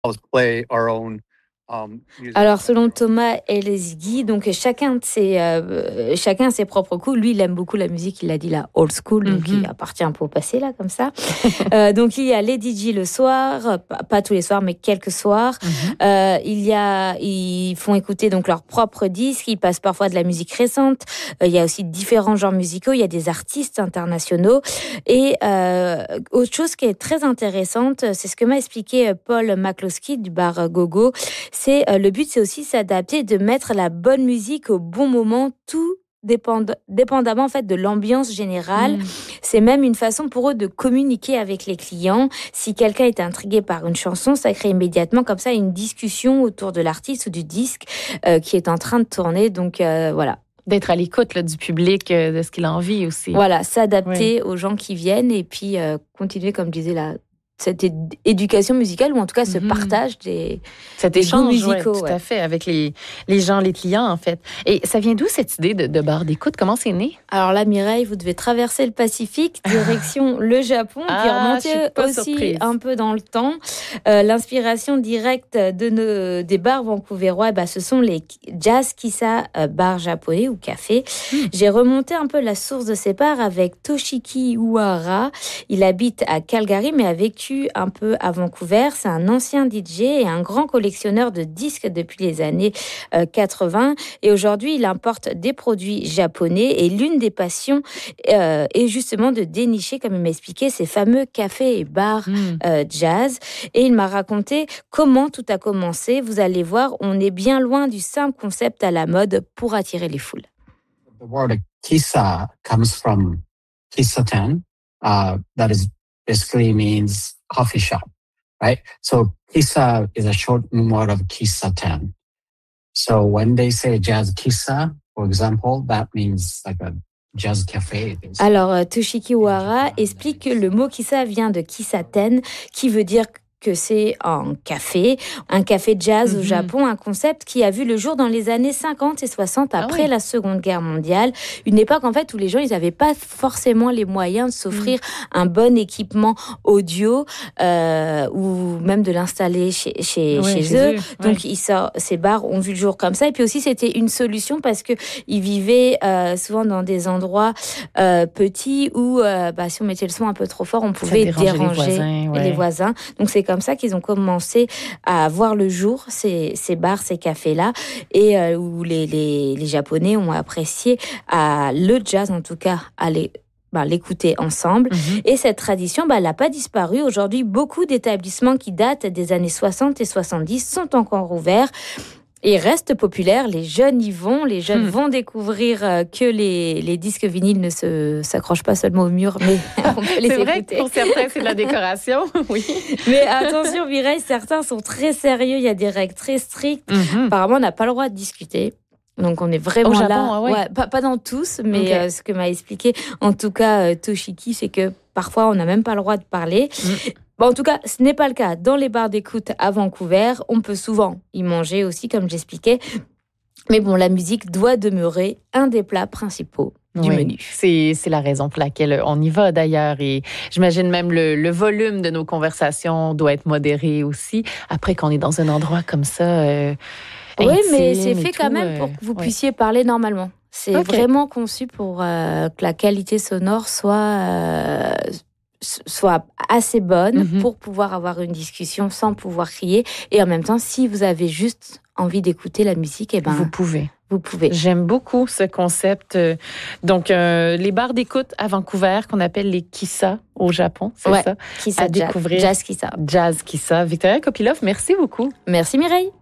play our own music. Alors, selon Thomas Elezghi, donc chacun a ses propres coups. Lui, il aime beaucoup la musique, il a dit la old school, donc il appartient un peu au passé, là, comme ça. Donc, il y a les DJ le soir, pas tous les soirs, mais quelques soirs. Ils font écouter donc leurs propres disques, ils passent parfois de la musique récente. Il y a aussi différents genres musicaux, il y a des artistes internationaux. Et autre chose qui est très intéressante, c'est ce que m'a expliqué Paul McCloskey du bar Gogo. Le but, c'est aussi s'adapter, de mettre la bonne musique au bon moment, tout dépendamment en fait de l'ambiance générale. C'est même une façon pour eux de communiquer avec les clients. Si quelqu'un est intrigué par une chanson, ça crée immédiatement comme ça une discussion autour de l'artiste ou du disque qui est en train de tourner. Donc voilà. D'être à l'écoute là, du public, de ce qu'il a envie aussi. Voilà, s'adapter aux gens qui viennent et puis continuer, comme je disais là, cette éducation musicale, ou en tout cas ce partage cet échange musicaux. Tout à fait, avec les gens, les clients, en fait. Et ça vient d'où, cette idée de bar d'écoute? Comment c'est né? Alors là, Mireille, vous devez traverser le Pacifique, direction le Japon, puis remonter aussi surprise. Un peu dans le temps. L'inspiration directe des bars vancouvérois, ce sont les Jazz Kissa bars japonais ou cafés. J'ai remonté un peu la source de ces bars avec Toshiki Uehara. Il habite à Calgary, mais a vécu un peu à Vancouver. C'est un ancien DJ et un grand collectionneur de disques depuis les années 80. Et aujourd'hui, il importe des produits japonais. Et l'une des passions est justement de dénicher, comme il m'a expliqué, ces fameux cafés et bars jazz. Et il m'a raconté comment tout a commencé. Vous allez voir, on est bien loin du simple concept à la mode pour attirer les foules. The word kissa comes from kissaten, that is basically means coffee shop, right? So kissa is a short word of kissaten. So when they say jazz kissa, for example, that means like a jazz café. Alors, Toshiki Uehara explique que le mot kissa vient de kissaten, qui veut dire que c'est un café jazz au Japon, un concept qui a vu le jour dans les années 50 et 60 après la Seconde Guerre mondiale. Une époque, en fait, où les gens, ils n'avaient pas forcément les moyens de s'offrir un bon équipement audio ou même de l'installer chez eux. Donc, ces bars ont vu le jour comme ça. Et puis aussi, c'était une solution parce qu'ils vivaient souvent dans des endroits petits où, si on mettait le son un peu trop fort, on pouvait déranger les voisins. Donc, c'est comme ça qu'ils ont commencé à voir le jour, ces bars, ces cafés-là, et où les Japonais ont apprécié le jazz, en tout cas, l'écouter ensemble. Et cette tradition, elle n'a pas disparu. Aujourd'hui, beaucoup d'établissements qui datent des années 60 et 70 sont encore ouverts. Et reste populaire, les jeunes y vont, les jeunes vont découvrir que les disques vinyles ne s'accrochent pas seulement au mur, mais on peut les écouter. C'est vrai que pour certains, c'est de la décoration, oui. Mais attention, Mireille, certains sont très sérieux, il y a des règles très strictes. Apparemment, on n'a pas le droit de discuter. Donc, on est vraiment là. Pas dans tous, mais ce que m'a expliqué, en tout cas, Toshiki, c'est que parfois, on n'a même pas le droit de parler. En tout cas, ce n'est pas le cas dans les bars d'écoute à Vancouver. On peut souvent y manger aussi, comme j'expliquais. Mais bon, la musique doit demeurer un des plats principaux du menu. C'est la raison pour laquelle on y va d'ailleurs. Et j'imagine même le volume de nos conversations doit être modéré aussi. Après qu'on est dans un endroit comme ça... oui, mais c'est fait quand même pour que vous puissiez parler normalement. C'est vraiment conçu pour que la qualité sonore soit assez bonne pour pouvoir avoir une discussion sans pouvoir crier. Et en même temps, si vous avez juste envie d'écouter la musique, vous pouvez. Vous pouvez. J'aime beaucoup ce concept. Donc, les bars d'écoute à Vancouver, qu'on appelle les Kissa au Japon, c'est ça? Kissa à découvrir. Jazz Kissa. Jazz Kissa. Victoria Kopilov, merci beaucoup. Merci Mireille.